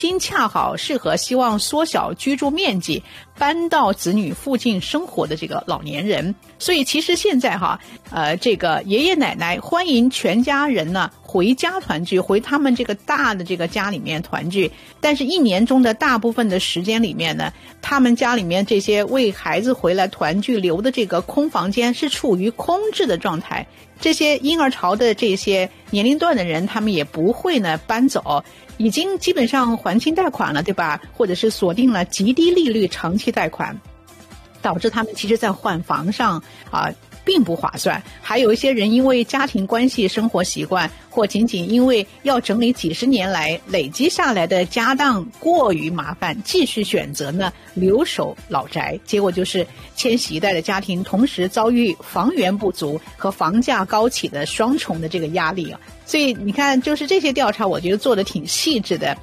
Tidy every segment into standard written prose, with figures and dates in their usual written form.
今恰好适合希望缩小居住面积搬到子女附近生活的这个老年人。所以其实现在这个爷爷奶奶欢迎全家人呢回家团聚，回他们这个大的这个家里面团聚，但是一年中的大部分的时间里面呢，他们家里面这些为孩子回来团聚留的这个空房间是处于空置的状态。这些婴儿潮的这些年龄段的人，他们也不会呢搬走，已经基本上还清贷款了，对吧？或者是锁定了极低利率长期贷款，导致他们其实在换房上并不划算。还有一些人因为家庭关系、生活习惯，或仅仅因为要整理几十年来累积下来的家当过于麻烦，继续选择呢留守老宅，结果就是千禧一代的家庭同时遭遇房源不足和房价高企的双重的这个压力。所以你看，就是这些调查我觉得做得挺细致的。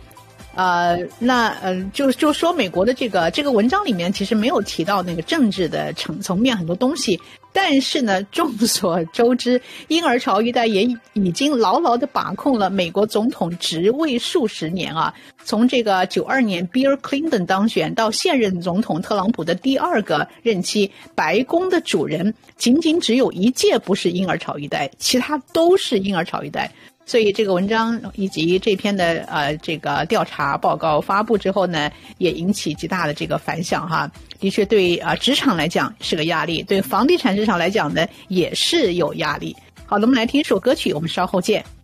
就说美国的这个文章里面其实没有提到那个政治的层面很多东西，但是呢，众所周知，婴儿潮一代也已经牢牢地把控了美国总统职位数十年啊。从这个92年 Bill Clinton 当选到现任总统特朗普的第2个任期，白宫的主人仅只有一届不是婴儿潮一代，其他都是婴儿潮一代。所以这个文章以及这篇的这个调查报告发布之后呢，也引起极大的这个反响哈。的确对职场来讲是个压力，对房地产市场来讲呢也是有压力。好的，我们来听一首歌曲，我们稍后见。